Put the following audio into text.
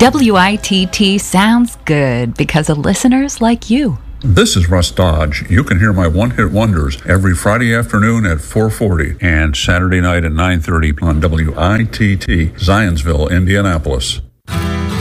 WITT sounds good because of listeners like you. This is Russ Dodge. You can hear my one-hit wonders every Friday afternoon at 4:40 and Saturday night at 9:30 on WITT, Zionsville, Indianapolis.